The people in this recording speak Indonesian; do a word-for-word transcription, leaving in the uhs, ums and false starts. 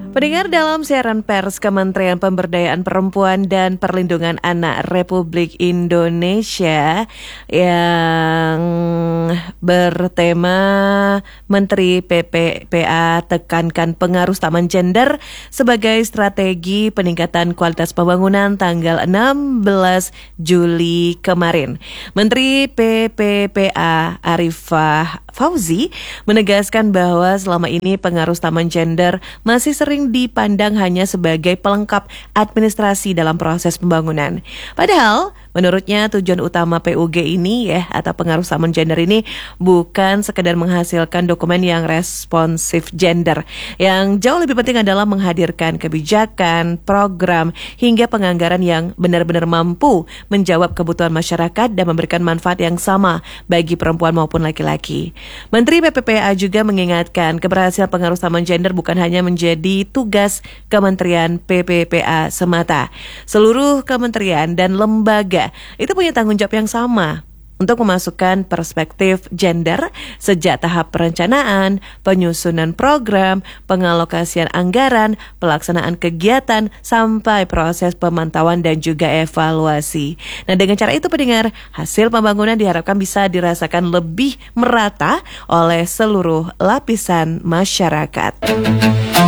Pendengar, dalam siaran pers Kementerian Pemberdayaan Perempuan dan Perlindungan Anak Republik Indonesia yang bertema Menteri P P P A tekankan pengaruh taman gender sebagai strategi peningkatan kualitas pembangunan tanggal enam belas Juli kemarin. Menteri P P P A Arifah Fauzi menegaskan bahwa selama ini pengaruh taman gender masih sering dipandang hanya sebagai pelengkap administrasi dalam proses pembangunan. Padahal menurutnya tujuan utama P U G ini ya atau pengaruh taman gender ini bukan sekedar menghasilkan dokumen yang responsif gender. Yang jauh lebih penting adalah menghadirkan kebijakan, program hingga penganggaran yang benar-benar mampu menjawab kebutuhan masyarakat dan memberikan manfaat yang sama bagi perempuan maupun laki-laki. Menteri P P P A juga mengingatkan keberhasilan pengaruh taman gender bukan hanya menjadi tugas Kementerian P P P A semata. Seluruh kementerian dan lembaga itu punya tanggung jawab yang sama untuk memasukkan perspektif gender sejak tahap perencanaan, penyusunan program, pengalokasian anggaran, pelaksanaan kegiatan, sampai proses pemantauan dan juga evaluasi. Nah, dengan cara itu pendengar, hasil pembangunan diharapkan bisa dirasakan lebih merata oleh seluruh lapisan masyarakat.